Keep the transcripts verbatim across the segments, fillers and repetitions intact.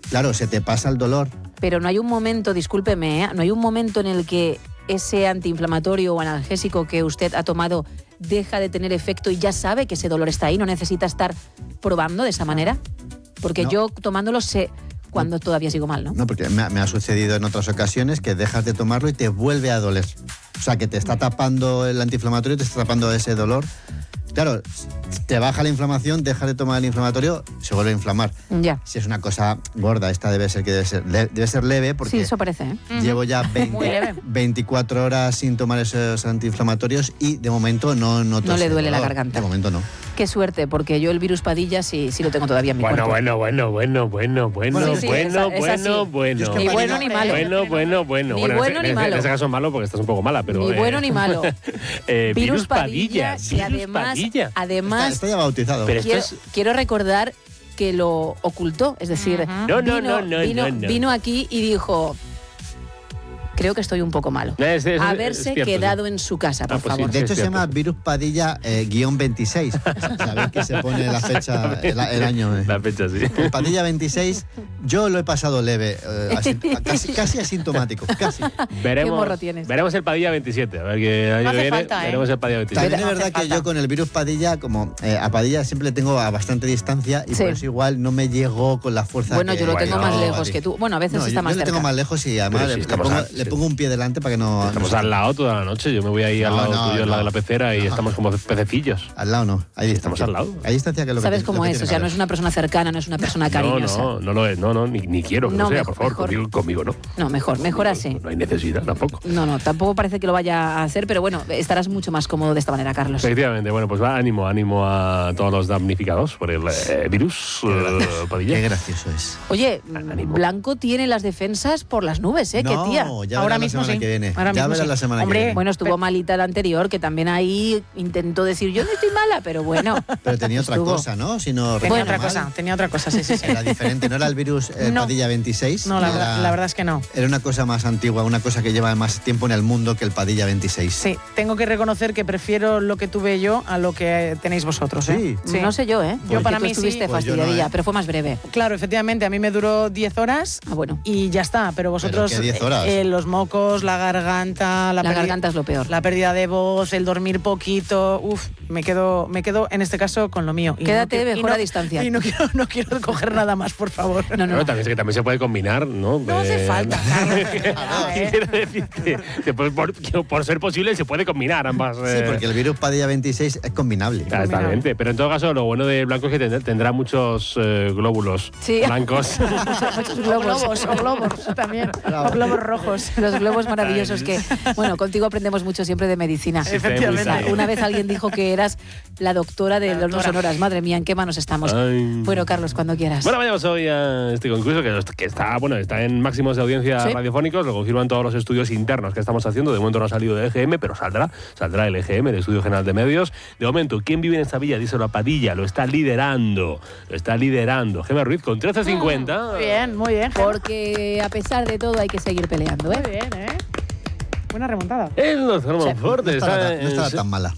Claro, se te pasa el dolor. Pero no hay un momento, discúlpeme, ¿eh? no hay un momento en el que ese antiinflamatorio o analgésico que usted ha tomado deja de tener efecto y ya sabe que ese dolor está ahí, no necesita estar probando de esa manera. Porque no. yo tomándolo sé cuando no. todavía sigo mal, ¿no? No, porque me, me ha sucedido en otras ocasiones que dejas de tomarlo y te vuelve a doler. O sea, que te está tapando el antiinflamatorio, te está tapando ese dolor. Claro, te baja la inflamación, dejas de tomar el inflamatorio, se vuelve a inflamar. Ya. Si es una cosa gorda, esta debe ser que debe ser, le, debe ser leve porque sí, eso parece, ¿eh? llevo ya veinte, veinticuatro horas sin tomar esos antiinflamatorios y de momento no noto. No le duele dolor. la garganta. De momento no. Qué suerte, porque yo el virus Padilla sí, sí lo tengo todavía en mi bueno, cuerpo. Bueno, bueno, bueno, bueno, bueno, sí, sí, bueno, esa, esa bueno, sí. bueno. Es que ni bueno ni malo. Bueno, bueno, bueno. Ni bueno, bueno en ni ese, malo. En ese caso es malo porque estás un poco mala, pero... Ni eh, bueno ni malo. eh, virus, virus Padilla, Padilla. y Virus además, Padilla. además Está, está ya bautizado. Pero quiero, esto es... quiero recordar que lo ocultó, es decir, uh-huh. no, no, vino, no, no, vino, no, no. vino aquí y dijo... Creo que estoy un poco malo. Es, es, Haberse es cierto, quedado sí. en su casa, por Ah, pues favor. sí, De hecho, sí, se llama Virus Padilla eh, guión veintiséis. Sabéis que se pone la fecha, el, el año. Eh. La fecha, sí. El Padilla veintiséis, yo lo he pasado leve, eh, así, casi, casi asintomático, casi. Veremos, ¿Qué morro tienes? Veremos el Padilla veintisiete. A ver qué año No hace viene. falta, ¿eh? Veremos el Padilla veintisiete. También es hace verdad que falta. yo con el virus Padilla, como eh, a Padilla siempre tengo a bastante distancia y Sí. por eso igual no me llegó con la fuerza Bueno, que... yo lo tengo Bueno, más lejos Padilla. que tú. Bueno, a veces No, está yo, más yo le cerca. tengo más lejos y además Pero le, si le estamos pongo, a- le sí. pongo un pie delante para que no... Estamos no- al lado toda la noche. Yo me voy ahí al No, lado no, tuyo, en la no. de la pecera, y No. estamos como pececillos. Al lado no, hay distancia. Estamos al lado. Hay distancia que es lo que ¿Sabes tiene- cómo lo que es? O tiene sea, que no es haber. una persona cercana, no es una persona No, cariñosa. no, no lo es. No, no, ni, ni quiero que No, lo sea, mejor, por favor. mejor. Conmigo, conmigo no. No, mejor, mejor así. No, no hay necesidad tampoco. No, no, tampoco parece que lo vaya a hacer, pero bueno, estarás mucho más cómodo de esta manera, Carlos. Efectivamente, bueno, pues va, ánimo, ánimo a todos los damnificados por el eh, virus. eh, Padilla. Qué gracioso es. Oye, Ánimo. Blanco tiene las defensas por las nubes, ¿eh? No, Qué tía. ya Ahora verás la mismo semana sí. que viene. Ahora ya mismo verás sí. la semana Hombre, que viene. Bueno, estuvo malita la anterior, que también ahí intentó decir, yo no estoy mala, pero bueno. Pero tenía otra estuvo. cosa, ¿no? Si no Tenía recuerdo otra mal. cosa, tenía otra cosa, sí, sí, sí. Era diferente, no era el virus eh, No. Padilla veintiséis. No, la, era, verdad- la verdad es que no. Era una cosa más antigua, una cosa que lleva más tiempo en el mundo que el Padilla veintiséis. Sí, tengo que reconocer que prefiero lo que tuve yo a lo que tenéis vosotros. ¿eh? Sí. No sé yo, ¿eh? Yo Porque para tú mí sí. estuviste Pues yo no, fastidiadilla, ¿eh? pero fue más breve. Claro, efectivamente, a mí me duró diez horas Ah, bueno. y ya está, pero vosotros ¿qué diez horas? eh, los mocos, la garganta, la, La pérdida- garganta es lo peor. la pérdida de voz, el dormir poquito, uf, me quedo, me quedo en este caso con lo mío. Y Quédate quiero- y mejor a distancia. Y no quiero, no quiero coger nada más, por favor. No, no, Bueno, también, es que también se puede combinar, ¿no? No hace Eh, falta, Carlos, de verdad, ¿eh? Quiero decirte, que por, por- que por ser posible se puede combinar ambas. Sí, eh, porque el virus Padilla veintiséis es combinable. Claro, exactamente. Pero en todo caso, lo bueno de Blanco es que tendrá, tendrá muchos eh, glóbulos Sí. blancos. muchos O globos. globos, o globos también, o globos rojos. Los globos maravillosos que, bueno, contigo aprendemos mucho siempre de medicina. Sí, muy sano. Una vez alguien dijo que eras la doctora de La los doctora. sonoras. Madre mía, ¿en qué manos estamos? Ay. Bueno, Carlos, cuando quieras. Bueno, vayamos hoy a este concurso que, que está, bueno, está en máximos de audiencia Sí. radiofónicos, lo confirman todos los estudios internos que estamos haciendo. De momento no ha salido de E G M, pero saldrá, saldrá el E G M, el Estudio General de Medios. De momento, ¿quién vive en esta villa? Díselo a Padilla, lo está liderando, lo está liderando. Gemma Ruiz con trece cincuenta. Muy bien, muy bien. Gemma. Porque a pesar de todo hay que seguir peleando, ¿eh? Muy bien, ¿eh? Buena remontada. El doctor Monforte No estaba, está tan, no en estaba se- tan mala.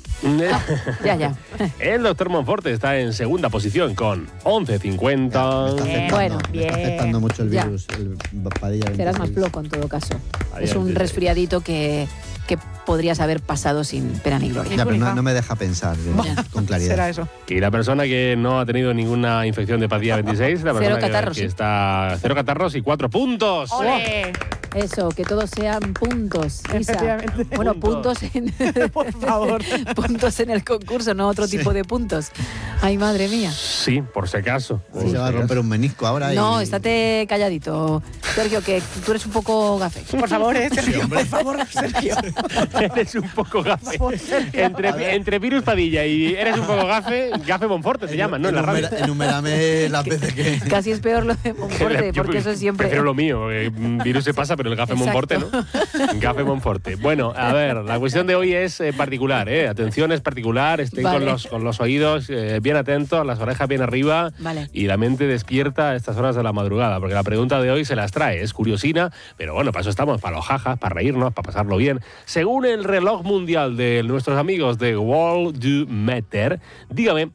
Ya, ya. El doctor Monforte está en segunda posición con once cincuenta. Me está Bien, afectando, bueno, me está bien. afectando mucho el Ya. virus, el Padilla veintiséis. Serás más flojo en todo caso. Ahí Es un antes. resfriadito que, que podrías haber pasado sin pena ni gloria. Ya, pero no, Única. no me deja pensar eh, con claridad. Será eso. Y la persona que no ha tenido ninguna infección de Padilla veintiséis, la Cero persona que- catarros, que, sí. está cero catarros y cuatro puntos. ¡Ole! Eso, que todos sean puntos, Isa. Efectivamente. Bueno, Puntos. puntos en, Por favor. puntos en el concurso, no otro tipo de puntos. Ay, madre mía. Sí, por si acaso. Por Se si va a acaso. romper un menisco ahora. No, y... estate calladito, Sergio, que tú eres un poco gafe. Por favor, ¿eh, Sergio? Por favor, Sergio. Eres un poco gafe. Por Sergio. Entre, entre Virus Padilla y eres un poco gafe, gafe Monforte te llaman, ¿no? En la radio. Enumera- enumérame las veces que... Casi es peor lo de Monforte, Yo porque eso siempre... Prefiero lo mío. eh, Virus se pasa, pero el gafe Exacto. Monforte, ¿no? Gafe Monforte. Bueno, a ver, la cuestión de hoy es eh, particular, ¿eh? Atención, es particular. Estén Vale. con, los, con los oídos eh, bien atentos, las orejas bien arriba Vale. y la mente despierta a estas horas de la madrugada, porque la pregunta de hoy se las trae. Es curiosina, pero bueno, para eso estamos, para los jajas, para reírnos, para pasarlo bien. Según el reloj mundial de nuestros amigos de World Do Matter, dígame,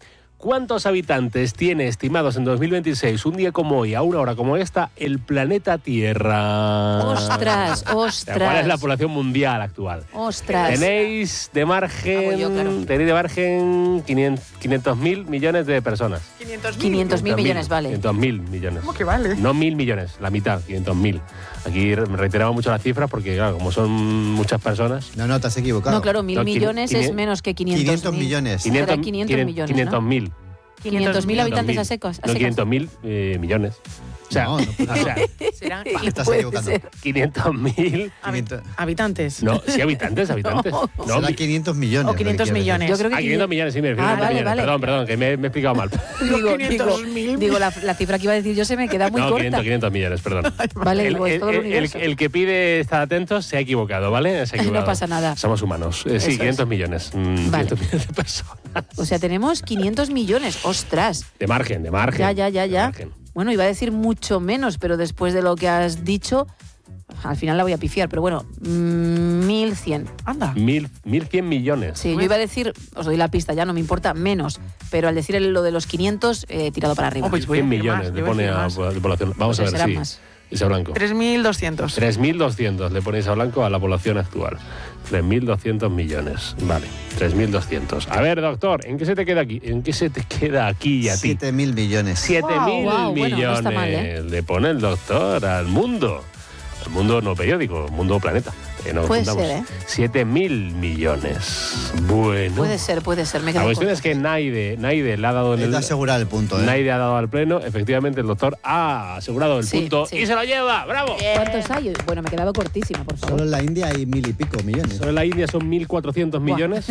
¿cuántos habitantes tiene estimados en dos mil veintiséis, un día como hoy, a una hora como esta, el planeta Tierra? Ostras, ostras. ¿Cuál es la población mundial actual? Ostras. Tenéis de margen, Hago yo, claro. tenéis de margen quinientos mil millones de personas. quinientos mil millones, vale. quinientos mil millones. ¿Cómo que vale? No mil millones, la mitad, quinientos mil. Aquí re- reiteramos mucho las cifras porque, claro, como son muchas personas. No, no, te has equivocado. No, claro, mil No, quin- millones quini- es menos que quinientos mil. quinientos millones. Será quinientos millones, ¿no? quinientos mil. quinientos mil habitantes a secos. A No, secas. quinientos mil eh, millones. O sea, No, no puede o sea, Serán Te estás Puede equivocando. ser. quinientos mil. quinientos. habitantes. No, sí, habitantes, habitantes. No, Será mi- quinientos millones. O lo que quinientos quieres millones. Yo creo que Ah, quinientos millones, sí, me refiero Ah, a quinientos vale, millones. vale. Perdón, perdón, que me, me he explicado mal. digo, digo, quinientos mil. digo la, la cifra que iba a decir yo se me queda muy no, corta. quinientos, quinientos millones, perdón. Vale, El, digo, es el- todo el el- universo. el que pide estar atentos se ha equivocado, ¿vale? Se ha No equivocado. pasa nada. Somos humanos. Eh, Eso sí, es. quinientos millones. Mm, Vale. quinientos millones de personas. O sea, tenemos quinientos millones. Ostras. De margen, de margen. Ya, ya, ya, de ya. margen. Bueno, iba a decir mucho menos, pero después de lo que has dicho, al final la voy a pifiar. Pero bueno, mm, mil cien. Anda. Mil, mil cien millones. Sí, yo iba a decir, os doy la pista, ya no me importa, menos. Pero al decir lo de los quinientos, he tirado para arriba. Oh, pues voy a cien decir millones más, le yo voy a pone decir a, más. la población. Vamos Pues a ver, serán sí. más. Isa Blanco. tres mil doscientos. tres mil doscientos le ponéis a Blanco a la población actual. tres mil doscientos millones. Vale, tres mil doscientos. A ver, doctor, ¿en qué se te queda aquí? ¿En qué se te queda aquí y a ti? siete mil millones. siete mil Wow, wow, bueno, no millones está mal, ¿eh? le pone el doctor al mundo. Al mundo no periódico, mundo planeta. Que no Puede juntamos. ser, ¿eh? siete mil millones. Bueno. Puede ser, puede ser. Me La quedo cuestión corta. es que Naide, Naide le ha dado en Es el... de asegurar el punto, ¿eh? Naide ha dado al pleno. Efectivamente, el doctor ha asegurado el Sí, punto sí. y se lo lleva. ¡Bravo! ¿Cuántos hay? Bueno, me he quedado cortísima, por Solo favor. en la India hay mil y pico millones. Solo en la India son mil cuatrocientos Buah. millones.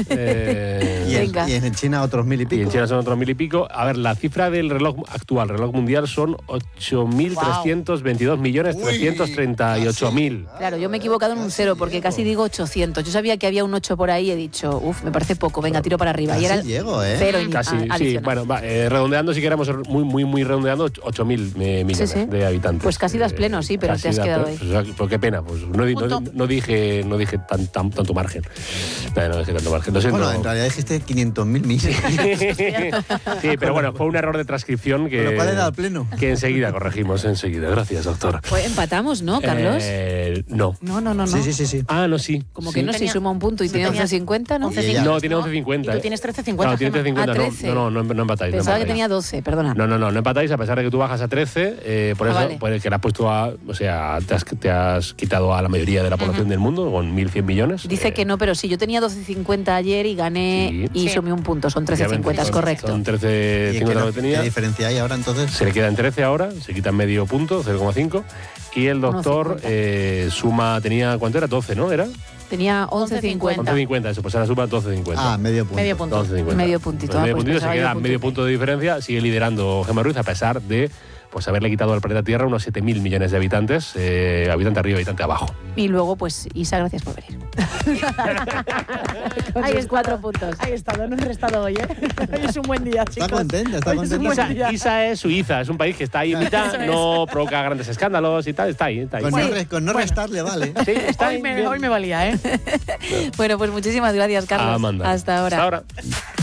eh, Y en, Venga. y en China otros mil y Y pico. en China son otros mil y pico. A ver, la cifra del reloj actual, reloj mundial, son ocho mil trescientos veintidós millones trescientos treinta y ocho mil. Claro, yo me he equivocado en un cero porque casi digo ochocientos. Yo sabía que había un ocho por ahí y he dicho, uff, me parece poco, venga, tiro para arriba. Y Casi era el llego, ¿eh? cero in- Casi, a- sí. adicional. Bueno, va, eh, redondeando, si queremos ser muy, muy, muy redondeando, ocho mil millones Sí, sí. de habitantes. Pues casi das Eh, pleno, sí, pero casi te has da quedado pleno. ahí. Pues, o sea, pues qué pena, pues no, di- no, Punto. no dije, no dije tan, tan- tanto margen. No, no dije tanto margen. Lo siento. Bueno, en realidad dijiste quinientos mil millones. Sí, pero bueno, fue un error de transcripción que, Con lo cual he dado al pleno. que enseguida corregimos, enseguida. Gracias, doctor. Pues empatamos, ¿no, Carlos? Eh, no. No, no, no, no. Sí, sí, sí, sí. Ah, no, sí. Como Sí. que no, si Tenía- suma un punto y sí, tiene tenía once cincuenta, ¿no? once cincuenta. No, tiene once cincuenta. Y tú tienes trece cincuenta. No, tiene trece cincuenta. Ah, no, trece. no, no, no, no empatáis. no Pensaba que empatáis. tenía doce, perdona. No, no, no, no empatáis a pesar de que tú bajas a trece, eh, por Ah, eso, vale. por el que le has puesto a, o sea, te has, te has quitado a la mayoría de la población del mundo con mil cien millones. Dice eh, que no, pero sí, yo tenía doce cincuenta ayer y gané Sí. y Sí. sumé un punto, son trece cincuenta, es son- correcto. Son trece ¿Y qué, cincuenta no- lo que tenía. qué diferencia hay ahora entonces? Se le queda en trece ahora, se quita medio punto, cero coma cinco. Y el doctor uno cincuenta. eh, suma, tenía, ¿cuánto era? doce, ¿no? ¿Era? Tenía once cincuenta. once cincuenta, eso, pues ahora suma doce cincuenta. Ah, medio punto. Medio punto. doce cincuenta. Medio puntito, Pues ah, medio pues puntito, se pensaba yo queda punto medio y punto de diferencia. Sigue liderando Gemma Ruiz a pesar de pues haberle quitado al planeta Tierra unos siete mil millones de habitantes, eh, habitante arriba, habitante abajo. Y luego, pues, Isa, gracias por venir. Con sus cuatro puntos. Ahí está, no he restado hoy, ¿eh? Hoy es un buen día, chicos. Está contenta, está Hoy es un contenta. buen Isa, día. Isa es Suiza, es un país que está ahí en mitad, Eso es. no provoca grandes escándalos y tal, está ahí. Está ahí. Con, no, Sí. re- con no Bueno. restarle, vale. Sí, está ahí. Hoy me, bien. hoy me valía, ¿eh? Bueno, pues muchísimas gracias, Carlos. Amanda. Hasta ahora. Hasta ahora.